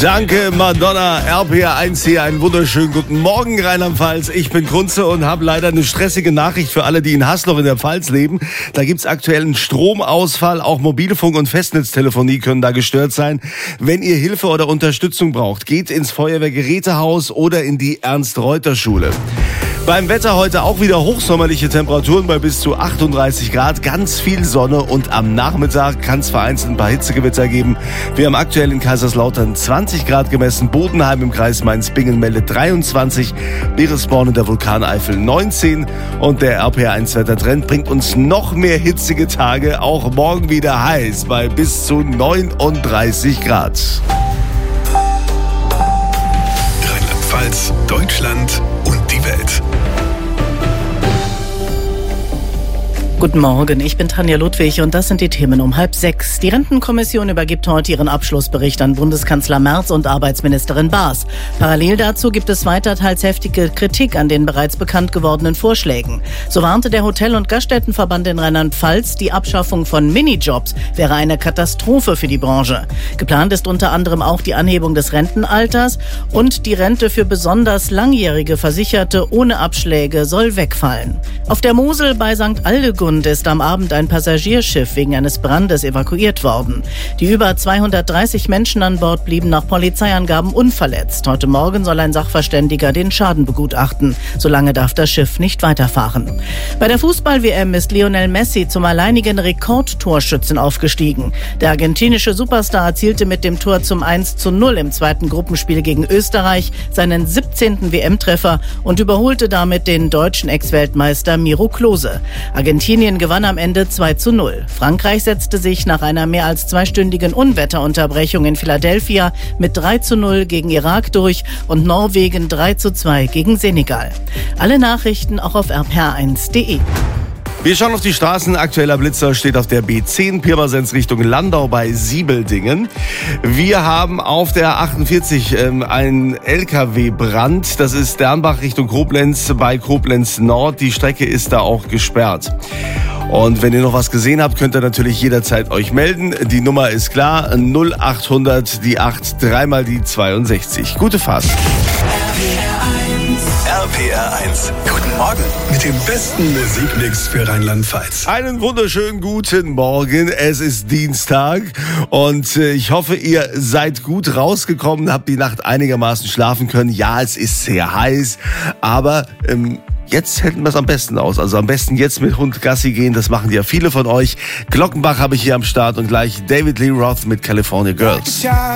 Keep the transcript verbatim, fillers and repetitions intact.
Danke, Madonna. R P R eins hier, einen wunderschönen guten Morgen, Rheinland-Pfalz. Ich bin Kunze und habe leider eine stressige Nachricht für alle, die in Hasloch in der Pfalz leben. Da gibt's aktuell einen Stromausfall. Auch Mobilfunk- und Festnetztelefonie können da gestört sein. Wenn ihr Hilfe oder Unterstützung braucht, geht ins Feuerwehrgerätehaus oder in die Ernst-Reuter-Schule. Beim Wetter heute auch wieder hochsommerliche Temperaturen bei bis zu achtunddreißig Grad, ganz viel Sonne und am Nachmittag kann es vereinzelt ein paar Hitzegewitter geben. Wir haben aktuell in Kaiserslautern zwanzig Grad gemessen, Bodenheim im Kreis Mainz-Bingen meldet dreiundzwanzig, Beresborn in der Vulkaneifel neunzehn und der R P R eins Wettertrend bringt uns noch mehr hitzige Tage, auch morgen wieder heiß bei bis zu neununddreißig Grad. Rheinland-Pfalz, Deutschland und die Welt. Guten Morgen, ich bin Tanja Ludwig und das sind die Themen um halb sechs. Die Rentenkommission übergibt heute ihren Abschlussbericht an Bundeskanzler Merz und Arbeitsministerin Baas. Parallel dazu gibt es weiter teils heftige Kritik an den bereits bekannt gewordenen Vorschlägen. So warnte der Hotel- und Gaststättenverband in Rheinland-Pfalz, die Abschaffung von Minijobs wäre eine Katastrophe für die Branche. Geplant ist unter anderem auch die Anhebung des Rentenalters und die Rente für besonders langjährige Versicherte ohne Abschläge soll wegfallen. Auf der Mosel bei Sankt Aldegund ist am Abend ein Passagierschiff wegen eines Brandes evakuiert worden. Die über zweihundertdreißig Menschen an Bord blieben nach Polizeiangaben unverletzt. Heute Morgen soll ein Sachverständiger den Schaden begutachten. Solange darf das Schiff nicht weiterfahren. Bei der Fußball-W M ist Lionel Messi zum alleinigen Rekordtorschützen aufgestiegen. Der argentinische Superstar erzielte mit dem Tor zum eins zu null im zweiten Gruppenspiel gegen Österreich seinen siebzehnten W M-Treffer und überholte damit den deutschen Ex-Weltmeister Miro Klose. Argentinien gewann am Ende zwei zu null. Frankreich setzte sich nach einer mehr als zweistündigen Unwetterunterbrechung in Philadelphia mit drei zu null gegen Irak durch und Norwegen drei zu zwei gegen Senegal. Alle Nachrichten auch auf r p r eins punkt d e. Wir schauen auf die Straßen. Aktueller Blitzer steht auf der B zehn, Pirmasens Richtung Landau bei Siebeldingen. Wir haben auf der achtundvierzig ähm, einen L K W-Brand. Das ist Dernbach Richtung Koblenz bei Koblenz Nord. Die Strecke ist da auch gesperrt. Und wenn ihr noch was gesehen habt, könnt ihr natürlich jederzeit euch melden. Die Nummer ist klar, null achthundert, die acht, dreimal die zweiundsechzig. Gute Fahrt. R P R eins. Guten Morgen mit dem besten Musikmix für Rheinland-Pfalz. Einen wunderschönen guten Morgen. Es ist Dienstag und äh, ich hoffe, ihr seid gut rausgekommen, habt die Nacht einigermaßen schlafen können. Ja, es ist sehr heiß, aber ähm, jetzt hätten wir es am besten aus. Also am besten jetzt mit Hund Gassi gehen. Das machen ja viele von euch. Glockenbach habe ich hier am Start und gleich David Lee Roth mit California Girls.